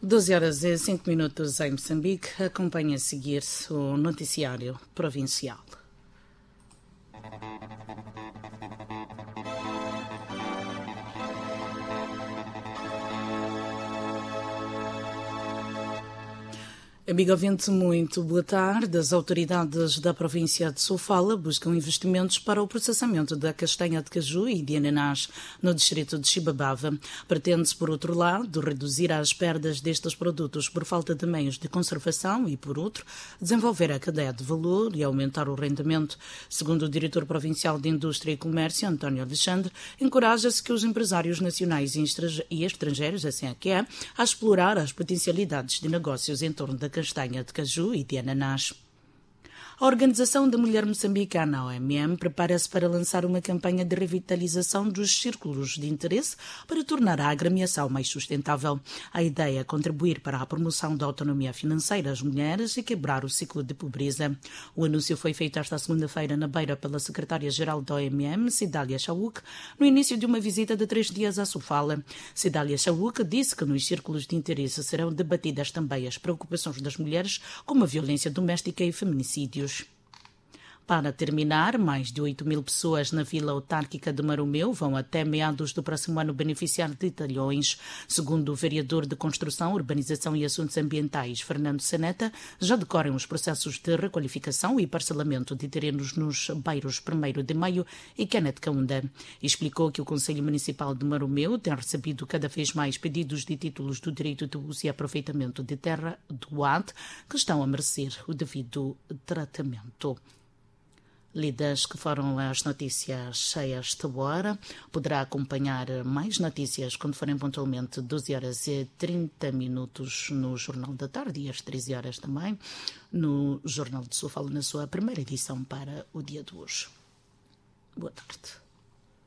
12h05 em Moçambique. Acompanhe a seguir o noticiário provincial. Amigo ouvinte, muito boa tarde. As autoridades da província de Sofala buscam investimentos para o processamento da castanha de caju e de ananás no distrito de Chibabava. Pretende-se, por outro lado, reduzir as perdas destes produtos por falta de meios de conservação e, por outro, desenvolver a cadeia de valor e aumentar o rendimento. Segundo o diretor provincial de Indústria e Comércio, António Alexandre, encoraja-se que os empresários nacionais e estrangeiros, assim é que é, a explorar as potencialidades de negócios em torno da castanha de caju e de ananás. A Organização da Mulher Moçambicana, a OMM, prepara-se para lançar uma campanha de revitalização dos círculos de interesse para tornar a agremiação mais sustentável. A ideia é contribuir para a promoção da autonomia financeira das mulheres e quebrar o ciclo de pobreza. O anúncio foi feito esta segunda-feira na Beira pela secretária-geral da OMM, Cidália Chauk, no início de uma visita de 3 dias à Sofala. Cidália Chauk disse que nos círculos de interesse serão debatidas também as preocupações das mulheres, como a violência doméstica e feminicídios. Para terminar, mais de 8.000 pessoas na Vila Autárquica de Maromeu vão até meados do próximo ano beneficiar de talhões. Segundo o vereador de Construção, Urbanização e Assuntos Ambientais, Fernando Saneta, já decorrem os processos de requalificação e parcelamento de terrenos nos bairros 1º de Maio e Kenneth Kaunda. Explicou que o Conselho Municipal de Maromeu tem recebido cada vez mais pedidos de títulos do direito de uso e aproveitamento de terra do AD, que estão a merecer o devido tratamento. Lidas que foram as notícias a esta hora. Poderá acompanhar mais notícias quando forem pontualmente 12h30 no Jornal da Tarde e às 13h também no Jornal de Sofala, na sua primeira edição para o dia de hoje. Boa tarde.